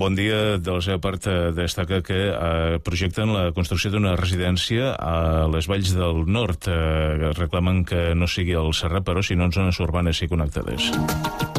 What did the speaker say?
Bon dia. Del Geopart destaca que projecten la construcció d'una residència a les Valls del Nord. Reclamen que no sigui al Serrat, però sinó en zones urbanes i connectades.